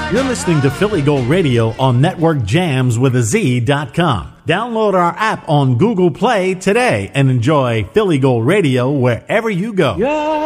You're listening to Philly Gold Radio on NetworkJamsWithAZ.com. Download our app on Google Play today and enjoy Philly Gold Radio wherever you go.